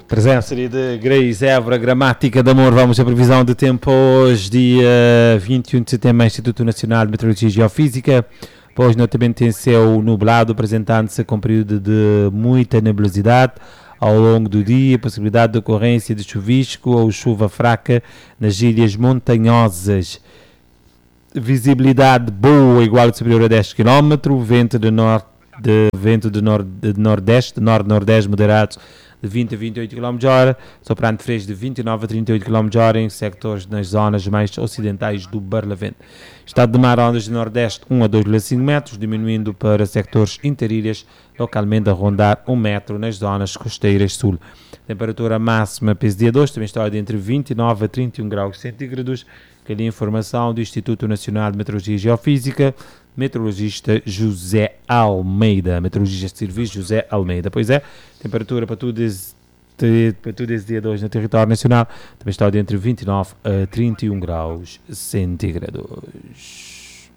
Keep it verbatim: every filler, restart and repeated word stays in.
Presença de Grace Évora, Gramática de Amor. Vamos à previsão de tempo hoje, dia vinte e um de setembro, Instituto Nacional de Meteorologia e Geofísica. Hoje, notamente, tem céu nublado, apresentando-se com período de muita nebulosidade ao longo do dia, possibilidade de ocorrência de chuvisco ou chuva fraca nas ilhas montanhosas. Visibilidade boa, igual ou superior a dez quilômetros, vento de norte, de, vento de, nord, de nordeste, norte-nordeste moderados de vinte a vinte e oito quilômetros por hora, soprando fresco de vinte e nove a trinta e oito quilômetros por hora em sectores nas zonas mais ocidentais do Barlavento. Estado de mar, ondas de nordeste um a dois vírgula cinco metros, diminuindo para sectores interilhas, localmente a rondar um metro nas zonas costeiras sul. Temperatura máxima para esse dia dois, também está de entre vinte e nove a trinta e um graus centígrados. Aquela informação do Instituto Nacional de Meteorologia e Geofísica, meteorologista José Almeida, meteorologista de serviço José Almeida. Pois é, temperatura para tudo esse, para tudo esse dia de hoje no território nacional também está de entre vinte e nove a trinta e um graus centígrados.